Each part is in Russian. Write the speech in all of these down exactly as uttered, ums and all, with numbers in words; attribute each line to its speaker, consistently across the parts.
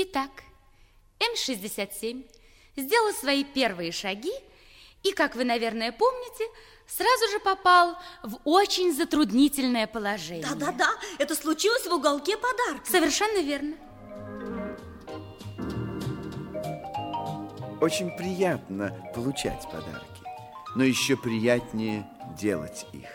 Speaker 1: Итак, М шестьдесят семь сделал свои первые шаги и, как вы, наверное, помните, сразу же попал в очень затруднительное положение.
Speaker 2: Да-да-да, это случилось в уголке подарка.
Speaker 1: Совершенно верно.
Speaker 3: Очень приятно получать подарки, но еще приятнее делать их.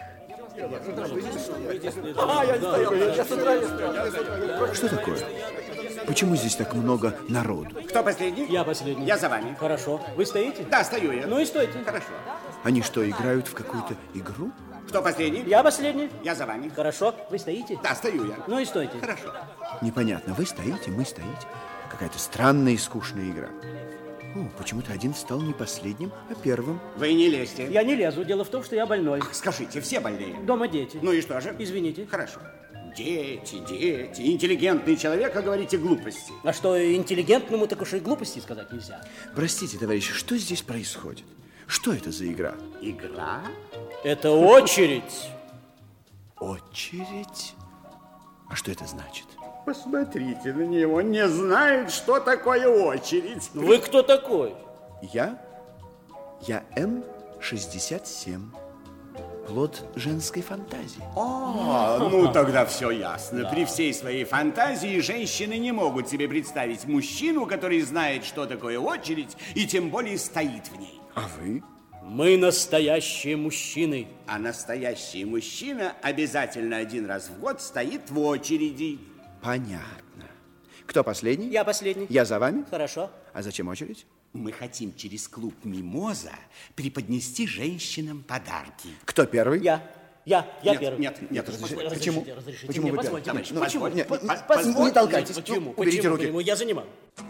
Speaker 3: Что такое? Почему здесь так много народу?
Speaker 4: Кто последний?
Speaker 5: Я последний.
Speaker 4: Я за вами.
Speaker 5: Хорошо. Вы стоите?
Speaker 4: Да, стою я.
Speaker 5: Ну и стойте.
Speaker 4: Хорошо.
Speaker 3: Они что, играют в какую-то игру?
Speaker 4: Кто последний?
Speaker 5: Я последний.
Speaker 4: Я за вами.
Speaker 5: Хорошо. Вы стоите?
Speaker 4: Да, стою я.
Speaker 5: Ну и стойте.
Speaker 4: Хорошо.
Speaker 3: Непонятно, вы стоите, мы стоите. Какая-то странная и скучная игра. О, почему-то один стал не последним, а первым.
Speaker 4: Вы не лезьте.
Speaker 5: Я не лезу. Дело в том, что я больной.
Speaker 4: Ах, скажите, все больные?
Speaker 5: Дома дети.
Speaker 4: Ну и что же?
Speaker 5: Извините.
Speaker 4: Хорошо. Дети, дети. Интеллигентный человек, а говорите глупости.
Speaker 5: А что, интеллигентному так уж и глупости сказать нельзя.
Speaker 3: Простите, товарищи, что здесь происходит? Что это за игра?
Speaker 4: Игра?
Speaker 5: Это очередь.
Speaker 3: Очередь? А что это значит?
Speaker 4: Посмотрите на него, не знает, что такое очередь.
Speaker 5: Вы кто такой?
Speaker 3: Я? Я М шестьдесят семь. Плод женской фантазии.
Speaker 4: А, ну тогда все ясно. Да. При всей своей фантазии женщины не могут себе представить мужчину, который знает, что такое очередь, и тем более стоит в ней.
Speaker 3: А вы?
Speaker 5: Мы настоящие мужчины.
Speaker 4: А настоящий мужчина обязательно один раз в год стоит в очереди.
Speaker 3: Понятно. Кто последний?
Speaker 5: Я последний.
Speaker 3: Я за вами?
Speaker 5: Хорошо.
Speaker 3: А зачем очередь?
Speaker 4: Мы хотим через клуб «Мимоза» преподнести женщинам подарки.
Speaker 3: Кто первый?
Speaker 5: Я. Я, я
Speaker 4: нет,
Speaker 5: первый.
Speaker 4: Нет, нет,
Speaker 5: разрешите,
Speaker 3: Почему?
Speaker 5: разрешите
Speaker 3: Почему
Speaker 5: мне,
Speaker 3: вы
Speaker 5: позвольте.
Speaker 3: первый?
Speaker 5: Ну, почему?
Speaker 3: Нет,
Speaker 5: По-
Speaker 3: не,
Speaker 5: позвольте.
Speaker 3: не толкайтесь.
Speaker 5: Почему?
Speaker 3: Уберите
Speaker 5: Почему?
Speaker 3: руки.
Speaker 5: Почему? Я занимаю.